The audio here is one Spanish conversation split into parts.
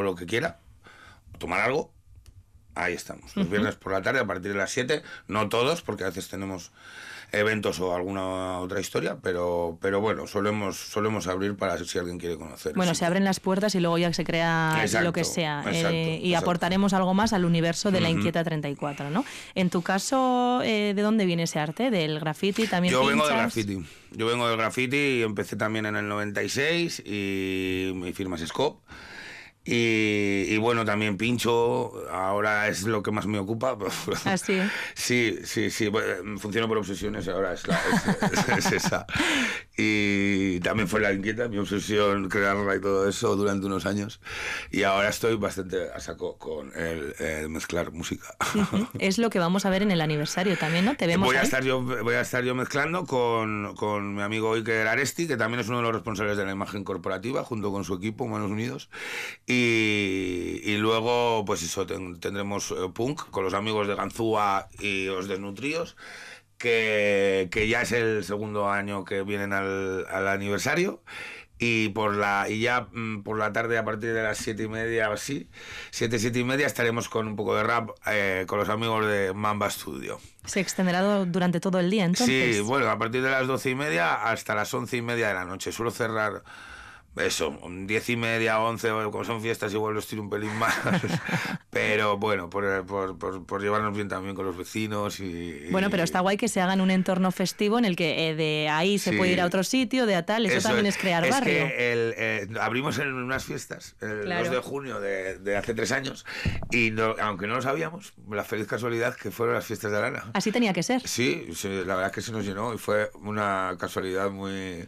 lo que quiera, tomar algo, ahí estamos. Los viernes por la tarde a partir de las 7, no todos, porque a veces tenemos eventos o alguna otra historia, pero bueno, solemos abrir para si alguien quiere conocer. Bueno, se abren las puertas y luego ya se crea lo que sea. Y aportaremos algo más al universo de la Inquieta 34, ¿no? En tu caso, ¿de dónde viene ese arte? ¿Del graffiti también? Yo vengo del graffiti y empecé también en el 96 y mi firma es Scope. Y bueno, también pincho, ahora es lo que más me ocupa. ¿Ah, sí? Sí, funciono por obsesiones, ahora es esa. Y también fue la Inquieta, mi obsesión, crearla y todo eso durante unos años. Y ahora estoy bastante a saco con el mezclar música. Es lo que vamos a ver en el aniversario también, ¿no? ¿Te vemos voy a estar yo mezclando con mi amigo Iker Aresti, que también es uno de los responsables de la imagen corporativa, junto con su equipo, Manos Unidos. Y luego, pues eso, tendremos punk con los amigos de Ganzúa y los Desnutridos, que ya es el segundo año que vienen al aniversario. Y ya por la tarde, a partir de las 7:30 o así, 7:30, estaremos con un poco de rap con los amigos de Mamba Studio. ¿Se extenderá durante todo el día, entonces? Sí, bueno, a partir de las 12:30 hasta las 11:30 de la noche. Suelo cerrar eso, 10:30, 11, como son fiestas igual los tiro un pelín más, pero bueno, por llevarnos bien también con los vecinos Bueno, pero está guay que se haga en un entorno festivo en el que de ahí se puede ir a otro sitio, de a tal, eso también es crear barrio. Que abrimos en unas fiestas, el 2 de junio de hace 3 años, y aunque no lo sabíamos, la feliz casualidad que fueron las fiestas de Arana. Así tenía que ser. Sí, la verdad es que se nos llenó y fue una casualidad muy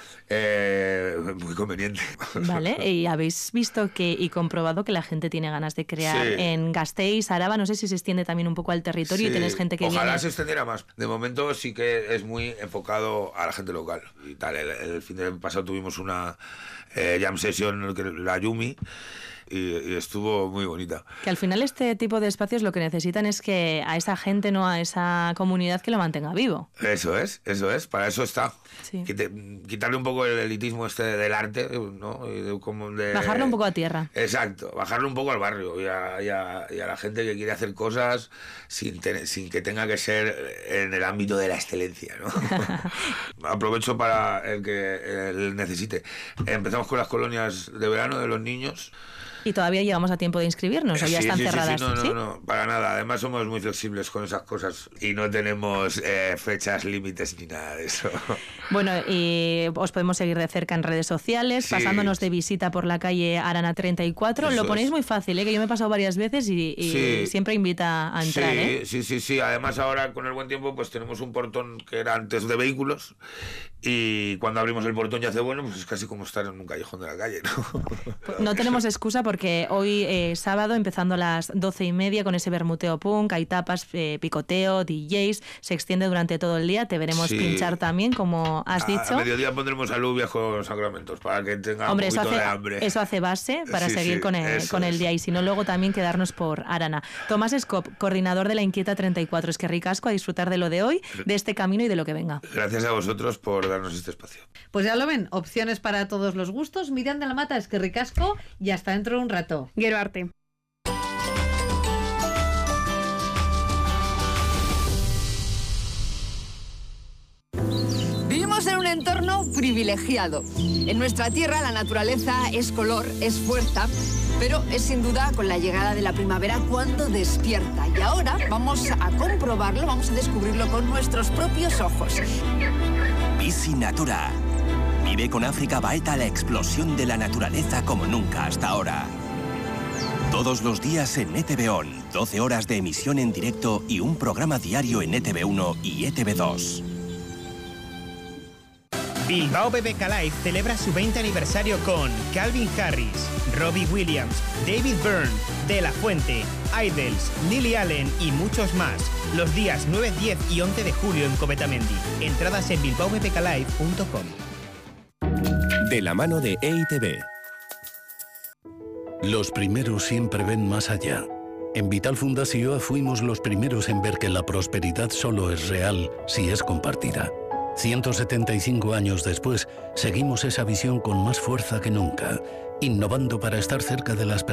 conveniente. Vale, y habéis visto y comprobado que la gente tiene ganas de crear en Gasteiz, Araba, no sé si se extiende también un poco al territorio y tenéis gente que ojalá se extendiera más. De momento sí que es muy enfocado a la gente local y tal. El fin de pasado tuvimos una jam session, la Yumi, y estuvo muy bonita. Que al final este tipo de espacios lo que necesitan es que a esa gente, no a esa comunidad, que lo mantenga vivo. Eso es, para eso está. Sí. Quitarle un poco el elitismo del arte, ¿no? Bajarlo un poco a tierra. Exacto, bajarlo un poco al barrio y a la gente que quiere hacer cosas sin que tenga que ser en el ámbito de la excelencia, ¿no? Aprovecho para el que necesite. Empezamos con las colonias de verano de los niños. ¿Y todavía llegamos a tiempo de inscribirnos o ya están cerradas? No, para nada. Además somos muy flexibles con esas cosas y no tenemos fechas límites ni nada de eso. Bueno, y os podemos seguir de cerca en redes sociales, pasándonos de visita por la calle Arana 34. Eso lo ponéis muy fácil, que yo me he pasado varias veces y siempre invita a entrar. Sí. Además ahora con el buen tiempo pues tenemos un portón que era antes de vehículos y cuando abrimos el portón ya hace bueno, pues es casi como estar en un callejón de la calle, ¿no? No tenemos excusa porque hoy sábado, empezando a las 12:30 con ese bermuteo punk, hay tapas, picoteo, DJs, se extiende durante todo el día, te veremos pinchar también, como has dicho. A mediodía pondremos alubias con sacramentos para que tenga un poquito de hambre. Eso hace base para seguir con el día y si no luego también quedarnos por Arana. Tomás Escop, coordinador de la Inquieta 34, es que ricasco a disfrutar de lo de hoy, de este camino y de lo que venga. Gracias a vosotros por darnos este espacio. Pues ya lo ven, opciones para todos los gustos. Miriam de la Mata, es que ricasco y hasta dentro de un rato. Gero arte. Vivimos en un entorno privilegiado. En nuestra tierra la naturaleza es color, es fuerza, pero es sin duda con la llegada de la primavera cuando despierta. Y ahora vamos a comprobarlo, vamos a descubrirlo con nuestros propios ojos. Bici Natura. Vive con África Baeta la explosión de la naturaleza como nunca hasta ahora. Todos los días en ETV ON, 12 horas de emisión en directo y un programa diario en ETV1 y ETV2. Bilbao BBK Live celebra su 20 aniversario con Calvin Harris, Robbie Williams, David Byrne, De La Fuente, Idols, Lily Allen y muchos más. Los días 9, 10 y 11 de julio en Cometamendi. Entradas en bilbaobbklive.com. De la mano de EITV. Los primeros siempre ven más allá. En Vital Fundació fuimos los primeros en ver que la prosperidad solo es real si es compartida. 175 años después, seguimos esa visión con más fuerza que nunca, innovando para estar cerca de las personas.